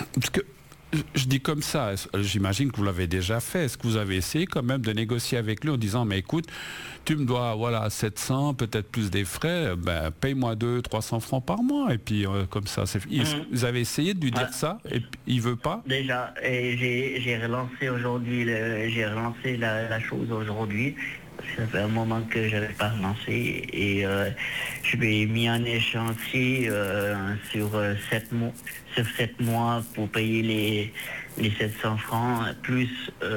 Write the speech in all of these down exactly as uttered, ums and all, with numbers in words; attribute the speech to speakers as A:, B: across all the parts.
A: Parce que je dis comme ça, j'imagine que vous l'avez déjà fait. Est-ce que vous avez essayé quand même de négocier avec lui en disant, mais écoute, tu me dois voilà sept cents, peut-être plus des frais, ben paye-moi deux, trois cents francs par mois et puis euh, comme ça, c'est. Mmh. Vous avez essayé de lui dire ouais. ça et puis, il veut pas.
B: Déjà, et j'ai, j'ai relancé aujourd'hui, le, j'ai relancé la, la chose aujourd'hui. Ça fait un moment que je n'avais pas relancé et euh, je lui ai mis un échéancier euh, sur euh, sept mois, sur sept mois pour payer les les sept cents francs plus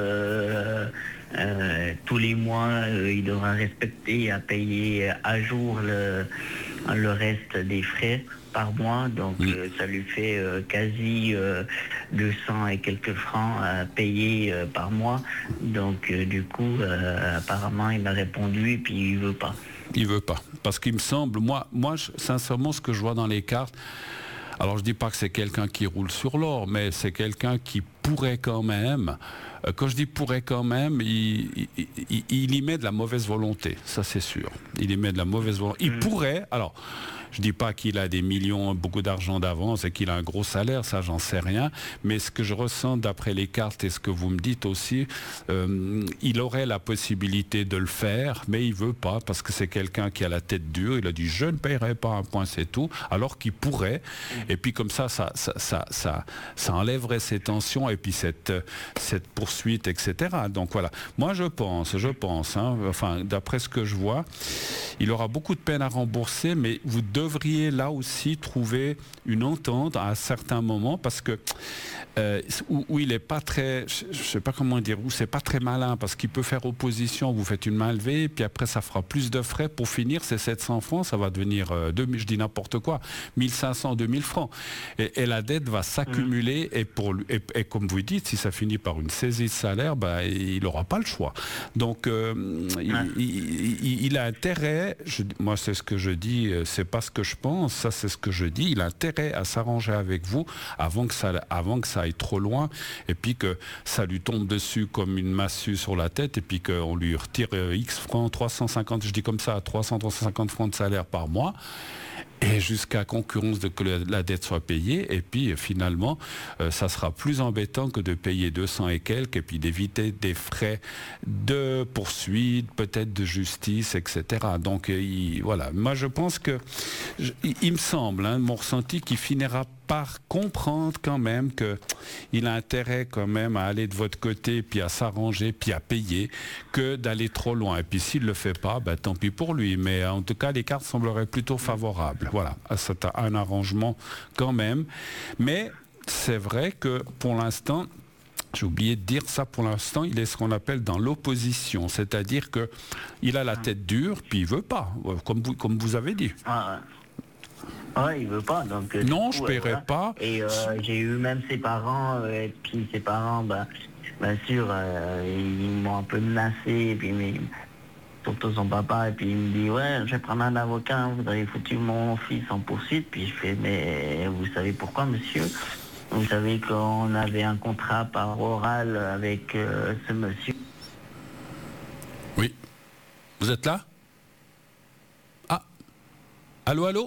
B: euh, euh, tous les mois euh, il devra respecter à payer à jour le le reste des frais par mois, donc mmh. euh, ça lui fait euh, quasi euh, deux cents et quelques francs à payer euh, par mois. Donc euh, du coup, euh, apparemment, il m'a répondu et puis il veut pas.
A: Il veut pas, parce qu'il me semble, moi, moi, je, sincèrement, ce que je vois dans les cartes. Alors je dis pas que c'est quelqu'un qui roule sur l'or, mais c'est quelqu'un qui pourrait quand même, euh, quand je dis pourrait quand même, il, il, il, il y met de la mauvaise volonté, ça c'est sûr. Il y met de la mauvaise volonté. Il mmh. pourrait, alors je dis pas qu'il a des millions, beaucoup d'argent d'avance et qu'il a un gros salaire, ça j'en sais rien, mais ce que je ressens d'après les cartes et ce que vous me dites aussi, euh, il aurait la possibilité de le faire, mais il veut pas parce que c'est quelqu'un qui a la tête dure, il a dit je ne paierai pas un point, c'est tout, alors qu'il pourrait, et puis comme ça, ça, ça, ça, ça, ça enlèverait ces tensions et puis cette, cette poursuite, et cetera. Donc voilà, moi je pense, je pense, hein, enfin d'après ce que je vois, il aura beaucoup de peine à rembourser, mais vous devriez là aussi trouver une entente à un certain moment parce que euh, où, où il est pas très, je, je sais pas comment dire, où c'est pas très malin parce qu'il peut faire opposition, vous faites une main levée, puis après ça fera plus de frais pour finir ces sept cents francs, ça va devenir euh, deux mille, je dis n'importe quoi, mille cinq cents, deux mille francs, et, et la dette va s'accumuler mmh. et pour lui, et, et comme vous dites, si ça finit par une saisie de salaire, bah, il n'aura pas le choix. Donc euh, ouais. il, il, il, il a intérêt, je, moi c'est ce que je dis, c'est pas ce que je pense, ça c'est ce que je dis, il a intérêt à s'arranger avec vous avant que ça, avant que ça aille trop loin et puis que ça lui tombe dessus comme une massue sur la tête et puis qu'on lui retire X francs, trois cent cinquante, je dis comme ça, trois cents, trois cent cinquante francs de salaire par mois et jusqu'à concurrence de que la dette soit payée et puis finalement euh, ça sera plus embêtant que de payer deux cents et quelques et puis d'éviter des frais de poursuite, peut-être de justice, et cetera. Donc il, voilà, moi je pense que je, il, il me semble, hein, mon ressenti, qu'il finira par comprendre quand même qu'il a intérêt quand même à aller de votre côté, puis à s'arranger, puis à payer, que d'aller trop loin. Et puis s'il ne le fait pas, ben, tant pis pour lui. Mais en tout cas, les cartes sembleraient plutôt favorables. Voilà, c'est un arrangement quand même. Mais c'est vrai que pour l'instant, j'ai oublié de dire ça, pour l'instant, il est ce qu'on appelle dans l'opposition. C'est-à-dire qu'il a la tête dure, puis il ne veut pas, comme vous, comme vous avez dit.
B: Ah. Ouais, il veut pas, donc... Euh,
A: non,
B: coup,
A: je paierai
B: euh,
A: pas.
B: Et euh, j'ai eu même ses parents, euh, et puis ses parents, ben, bien sûr, euh, ils m'ont un peu menacé, et puis mais, surtout son papa, et puis il me dit, ouais, je vais prendre un avocat, vous avez foutu mon fils en poursuite, puis je fais, mais vous savez pourquoi, monsieur? Vous savez qu'on avait un contrat par oral avec euh, ce monsieur.
A: Oui. Vous êtes là? Ah. Allô, allô?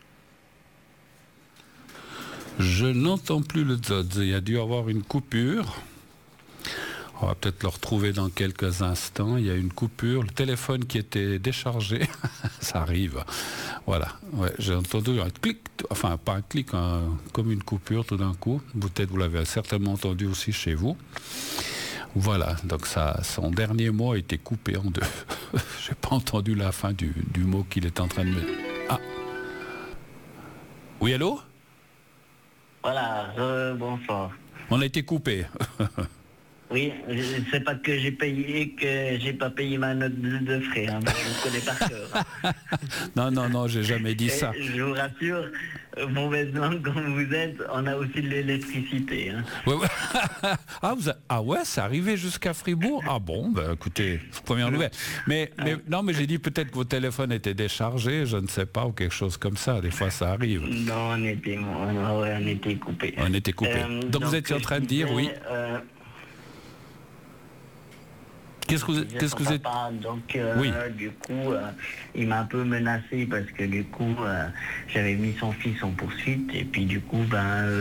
A: Je n'entends plus le Zod. Il y a dû y avoir une coupure. On va peut-être le retrouver dans quelques instants. Il y a une coupure. Le téléphone qui était déchargé, ça arrive. Voilà. Ouais, j'ai entendu un clic, enfin pas un clic, un, comme une coupure tout d'un coup. Peut-être vous l'avez certainement entendu aussi chez vous. Voilà. Donc ça, son dernier mot a été coupé en deux. J'ai pas entendu la fin du, du mot qu'il est en train de me... Ah. Oui, allô?
B: Voilà, euh, bonsoir.
A: On a été coupé.
B: Oui, c'est pas que j'ai payé, que j'ai pas payé ma note de, de frais, hein, je vous connais par cœur.
A: non, non, non, j'ai jamais dit
B: Et
A: ça.
B: Je vous rassure, mauvaise langue comme vous êtes, on a aussi de l'électricité. Hein.
A: Ouais, ouais. ah, vous a... ah ouais, c'est arrivé jusqu'à Fribourg. Ah bon, ben écoutez, première nouvelle. Mais, mais non, mais j'ai dit peut-être que vos téléphones étaient déchargés, je ne sais pas, ou quelque chose comme ça. Des fois, ça arrive.
B: Non, on était, on, ouais, on était coupés.
A: On était coupés. Euh, donc, donc vous étiez en train de dire, oui.
B: Euh,
A: Qu'est-ce que vous, qu'est-ce que vous êtes...
B: Donc, euh,
A: oui.
B: du coup, euh, il m'a un peu menacé parce que du coup, euh, j'avais mis son fils en poursuite et puis du coup, ben... Euh,